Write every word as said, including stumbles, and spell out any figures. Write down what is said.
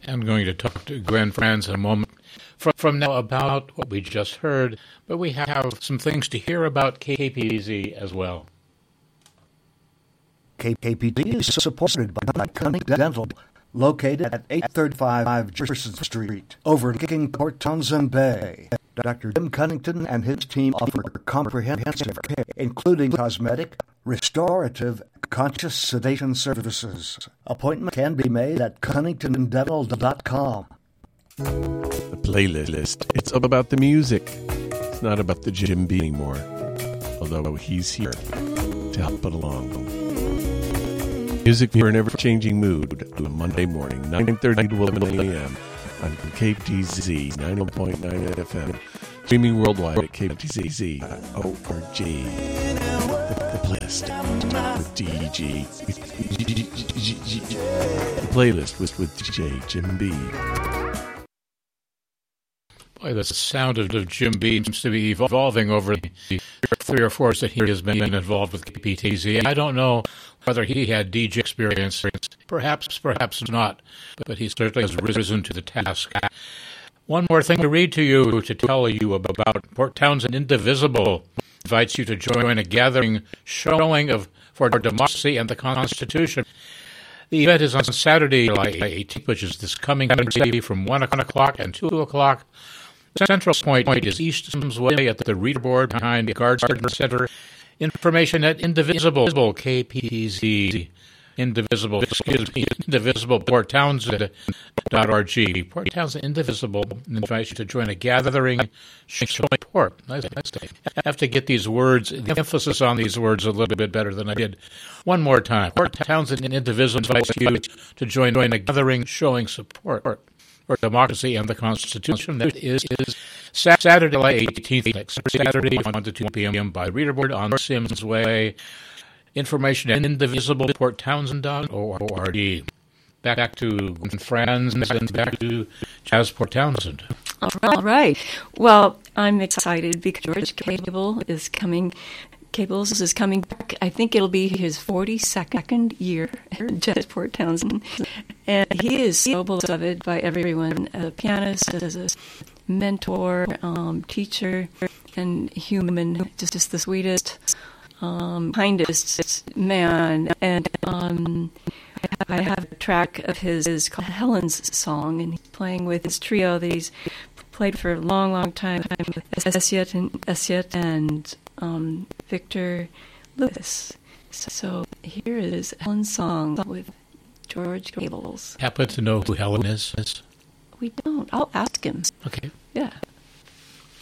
I'm going to talk to Glenn Franz in a moment from, from now about what we just heard, but we have some things to hear about K P Z as well. K P D is supported by Cunnington Dental, located at eight thirty-five Jefferson Street, overlooking Port Townsend Bay. Doctor Jim Cunnington and his team offer comprehensive care, including cosmetic, restorative, conscious sedation services. Appointment can be made at cunnington dental dot com. The playlist. It's about the music. It's not about the Jim B anymore, although he's here to help it along. Music for an ever-changing mood on a Monday morning, nine thirty to eleven a.m. on K P Z ninety point nine F M, streaming worldwide at K P Z Z dot org. The, the playlist with D J. The playlist with, with D J Jim B. Boy, the sound of, of Jim B seems to be evolving over the three or four years that he has been involved with K P T Z. I don't know whether he had D J experience. Perhaps, perhaps not, but he certainly has risen to the task. One more thing to read to you, to tell you about Port Townsend Indivisible. Invites you to join a gathering showing of for democracy and the Constitution. The event is on Saturday, July eighteenth, which is this coming Saturday from one o'clock and two o'clock. The central point is East Sims Way at the reader board behind the Garden Center. Information at Indivisible, K P Z, Indivisible, excuse me, Indivisible, Port Townsend dot org. Port Townsend Indivisible invites you to join a gathering showing support. Nice, nice day. I have to get these words, the emphasis on these words a little bit better than I did. One more time. Port Townsend Indivisible invites you to join a gathering showing support for democracy and the Constitution. That is, is Saturday, July eighteenth, next Saturday, one to two p.m. by reader board on Sims Way. Information at indivisible port townsend dot org. Back to Franz and back to Jazz Port Townsend. All right. Well, I'm excited because George Cable is coming. Cables is coming back. I think it'll be his forty-second year at Jazz Port Townsend. And he is so beloved by everyone as a pianist, as a mentor, um, teacher, and human. Just, just the sweetest, um, kindest man. And um, I have a track of his, his called Helen's Song, and he's playing with his trio that he's played for a long, long time with Essiet and, Essiet and um, Victor Lewis. So here is Helen's Song with George Cables. Happen to know who Helen is? We don't. I'll ask him. Okay.